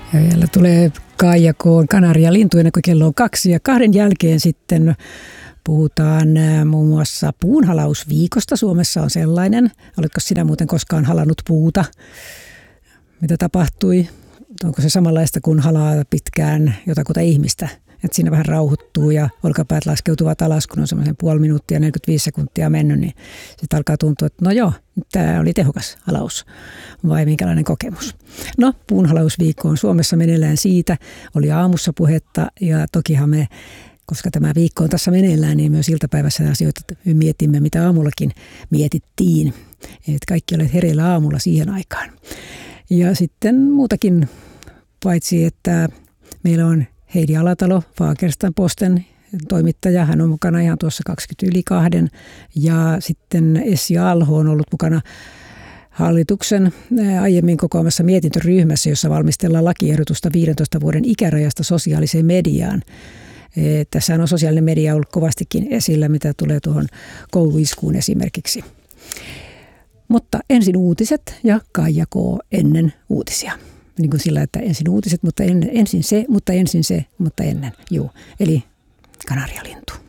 Ja vielä tulee Kaija K:n Kanarialintu ennen kuin kello on 2 ja 2 jälkeen sitten puhutaan muun muassa puunhalausviikosta. Suomessa on sellainen. Oletko sinä muuten koskaan halannut puuta? Mitä tapahtui? Onko se samanlaista kuin halaa pitkään jotakuta ihmistä? Että siinä vähän rauhoittuu ja olkapäät laskeutuvat alas, kun on semmoisen 0,5 minuuttia 45 sekuntia mennyt, niin sitten alkaa tuntua, että no joo, tämä oli tehokas halaus. Vai minkälainen kokemus? No, puunhalausviikko on Suomessa meneillään siitä. Oli aamussa puhetta ja tokihan me, koska tämä viikko on tässä meneillään, niin myös iltapäivässä asioita mietimme, mitä aamullakin mietittiin. Et kaikki olet hereillä aamulla siihen aikaan. Ja sitten muutakin, paitsi että meillä on Heidi Alatalo, Fagerstan Posten toimittaja. Hän on mukana ihan tuossa 2:20. Ja sitten Essi Alho on ollut mukana hallituksen aiemmin kokoamassa mietintöryhmässä, jossa valmistellaan lakiehdotusta 15 vuoden ikärajasta sosiaaliseen mediaan. Tässä on sosiaalinen media ollut kovastikin esillä, mitä tulee tuohon kouluiskuun esimerkiksi. Mutta ensin uutiset ja Kaija K. ennen uutisia. Niin kuin sillä, että ensin uutiset, mutta ensin se, mutta ensin se, mutta ennen. Juu, eli Kanarialintu.